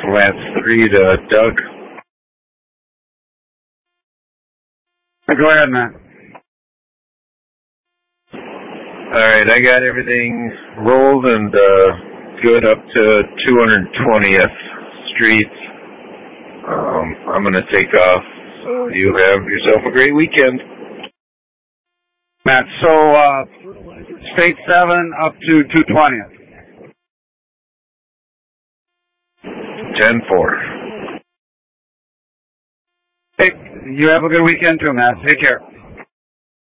Lance 3 to Doug. Go ahead, Matt. Alright, I got everything rolled and good up to 220th Street. I'm going to take off. So you have yourself a great weekend. Matt, so State 7 up to 220th. 10-4. Hey, you have a good weekend too, Matt. Take care.